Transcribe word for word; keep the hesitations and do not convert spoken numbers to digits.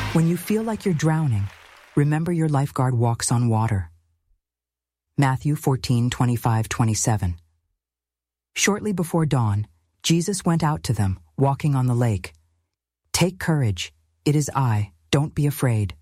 When you feel like you're drowning, remember your lifeguard walks on water. Matthew fourteen, twenty-five, twenty-seven. Shortly before dawn, Jesus went out to them, walking on the lake. "Take courage, it is I, don't be afraid."